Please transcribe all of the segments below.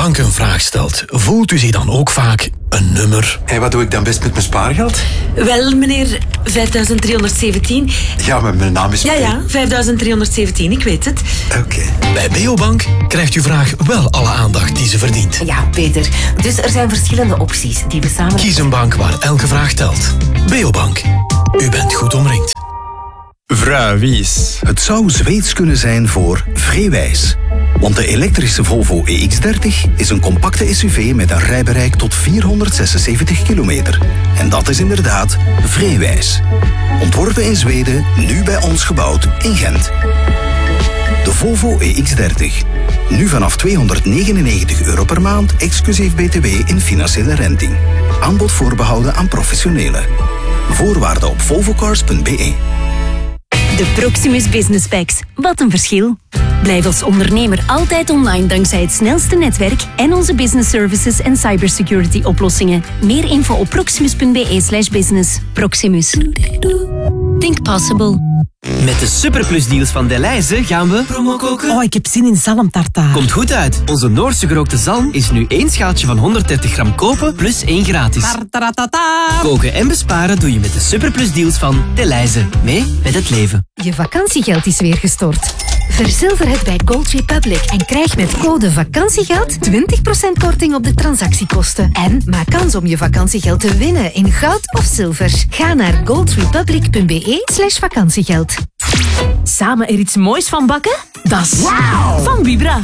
bank een vraag stelt, voelt u zich dan ook vaak een nummer? En wat doe ik dan best met mijn spaargeld? Wel, meneer, 5317. Ja, maar mijn naam is... Ja, 5317, ik weet het. Oké. Bij Beobank krijgt uw vraag wel alle aandacht die ze verdient. Ja, Peter. Dus er zijn verschillende opties die we samen... Kies een bank waar elke vraag telt. Beobank. U bent goed omringd. Vraagwies. Het zou Zweeds kunnen zijn voor Vreewijs. Want de elektrische Volvo EX30 is een compacte SUV met een rijbereik tot 476 kilometer. En dat is inderdaad Vreewijs. Ontworpen in Zweden, nu bij ons gebouwd in Gent. De Volvo EX30. Nu vanaf €299 per maand, exclusief BTW in financiële renting. Aanbod voorbehouden aan professionelen. Voorwaarden op volvocars.be. De Proximus Business Packs. Wat een verschil. Blijf als ondernemer altijd online dankzij het snelste netwerk en onze business services en cybersecurity oplossingen. Meer info op proximus.be/business. Proximus. Think possible. Met de Superplus deals van Delhaize gaan we promo koken. Oh, ik heb zin in zalmtartaar. Komt goed uit. Onze Noorse gerookte zalm is nu 1 schaaltje van 130 gram kopen plus 1 gratis. Koken en besparen doe je met de Superplus deals van Delhaize. Mee met het leven. Je vakantiegeld is weer gestort. Verzilver het bij Gold Republic en krijg met code vakantiegeld 20% korting op de transactiekosten. En maak kans om je vakantiegeld te winnen in goud of zilver. Ga naar goldrepublic.be/vakantiegeld. Samen er iets moois van bakken? Dat is van Vibra.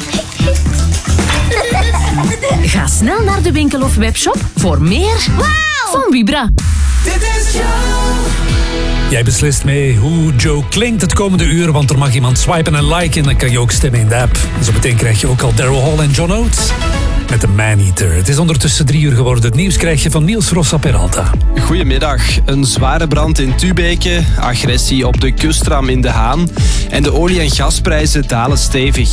Ga snel naar de winkel of webshop voor meer van Vibra. Jij beslist mee hoe Joe klinkt het komende uur, want er mag iemand swipen en liken en dan kan je ook stemmen in de app. Zometeen krijg je ook al Daryl Hall en John Oates met de Man-Eater. Het is ondertussen 3 uur geworden. Het nieuws krijg je van Niels Rossa Peralta. Goedemiddag. Een zware brand in Tubeke, agressie op de kustram in De Haan en de olie- en gasprijzen dalen stevig.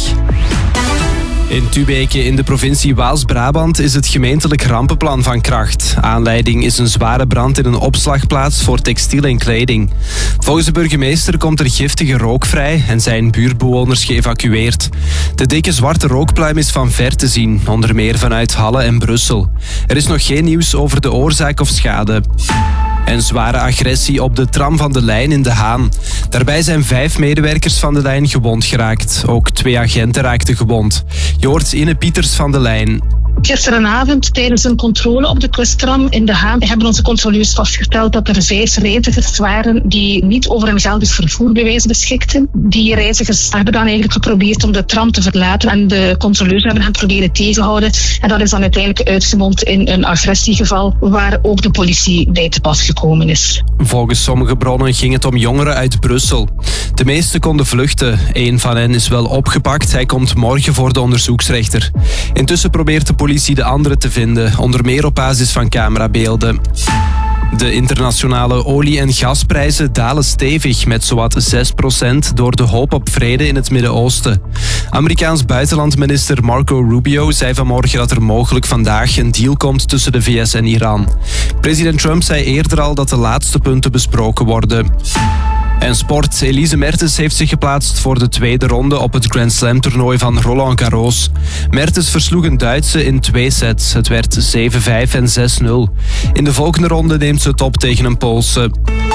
In Tubeke in de provincie Waals-Brabant is het gemeentelijk rampenplan van kracht. Aanleiding is een zware brand in een opslagplaats voor textiel en kleding. Volgens de burgemeester komt er giftige rook vrij en zijn buurtbewoners geëvacueerd. De dikke zwarte rookpluim is van ver te zien, onder meer vanuit Halle en Brussel. Er is nog geen nieuws over de oorzaak of schade. En zware agressie op de tram van de lijn in De Haan. Daarbij zijn 5 medewerkers van de lijn gewond geraakt. Ook 2 agenten raakten gewond. Je hoort Ine Pieters van de lijn. Gisterenavond tijdens een controle op de kusttram in De Haan hebben onze controleurs vastgesteld dat er 5 reizigers waren die niet over een geldig vervoerbewijs beschikten. Die reizigers hebben dan eigenlijk geprobeerd om de tram te verlaten en de controleurs hebben hen proberen tegenhouden. En dat is dan uiteindelijk uitgemond in een agressiegeval waar ook de politie bij te pas gekomen is. Volgens sommige bronnen ging het om jongeren uit Brussel. De meeste konden vluchten. 1 van hen is wel opgepakt. Hij komt morgen voor de onderzoeksrechter. Intussen probeert de politie de anderen te vinden, onder meer op basis van camerabeelden. De internationale olie- en gasprijzen dalen stevig met zowat 6% door de hoop op vrede in het Midden-Oosten. Amerikaans buitenlandminister Marco Rubio zei vanmorgen dat er mogelijk vandaag een deal komt tussen de VS en Iran. President Trump zei eerder al dat de laatste punten besproken worden. En sport. Elise Mertens heeft zich geplaatst voor de 2e ronde op het Grand Slam toernooi van Roland Garros. Mertens versloeg een Duitse in 2 sets. Het werd 7-5 en 6-0. In de volgende ronde neemt ze het op tegen een Poolse.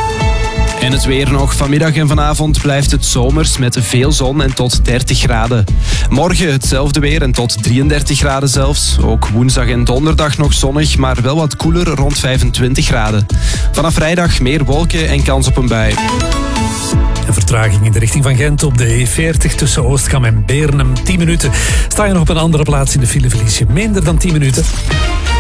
En het weer nog. Vanmiddag en vanavond blijft het zomers met veel zon en tot 30 graden. Morgen hetzelfde weer en tot 33 graden zelfs. Ook woensdag en donderdag nog zonnig, maar wel wat koeler rond 25 graden. Vanaf vrijdag meer wolken en kans op een bui. Een vertraging in de richting van Gent op de E40 tussen Oostkamp en Beernem. 10 minuten. Sta je nog op een andere plaats in de file, verlies je minder dan 10 minuten.